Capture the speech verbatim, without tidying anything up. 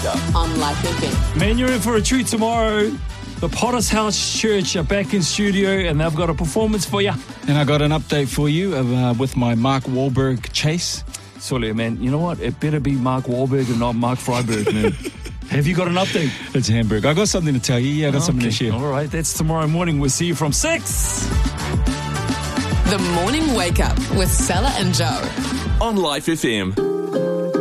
Wake Up on Life F M. Man, you're in for a treat tomorrow. The Potter's House Church are back in studio and they've got a performance for you. And I got an update for you uh, with my Mark Wahlberg chase. Solia, man, you know what? It better be Mark Wahlberg and not Mark Freiberg, man. Have you got an update? It's Hamburg. I got something to tell you. Yeah, I got okay. something to share. All right, that's tomorrow morning. We'll see you from six. The Morning Wake Up with Stella and Joe. On Life F M.